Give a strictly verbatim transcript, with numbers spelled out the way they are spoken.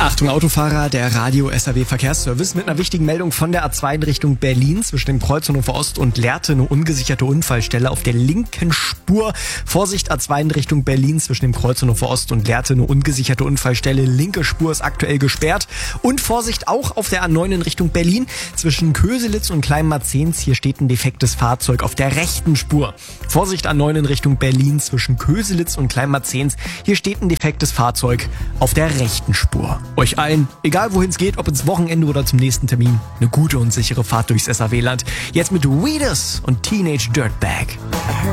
Achtung Autofahrer, der Radio S R W Verkehrsservice mit einer wichtigen Meldung von der A zwei in Richtung Berlin zwischen dem Kreuz Hannover Ost und Lehrte, eine ungesicherte Unfallstelle auf der linken Spur. Vorsicht, A zwei in Richtung Berlin zwischen dem Kreuz Hannover Ost und Lehrte, eine ungesicherte Unfallstelle. Linke Spur ist aktuell gesperrt. Und Vorsicht auch auf der A neun in Richtung Berlin zwischen Köselitz und Kleinmarzens. Hier steht ein defektes Fahrzeug auf der rechten Spur. Vorsicht, A neun in Richtung Berlin zwischen Köselitz und Kleinmarzens. Hier steht ein defektes Fahrzeug auf der rechten Spur. Euch allen, egal wohin es geht, ob ins Wochenende oder zum nächsten Termin, eine gute und sichere Fahrt durchs S R W-Land. Jetzt mit Weeders und Teenage Dirtbag.